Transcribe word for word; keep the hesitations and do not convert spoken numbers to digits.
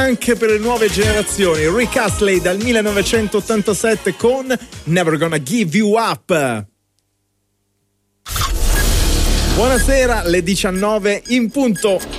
anche per le nuove generazioni. Rick Astley dal millenovecentottantasette con Never Gonna Give You Up. Buonasera, le diciannove in punto.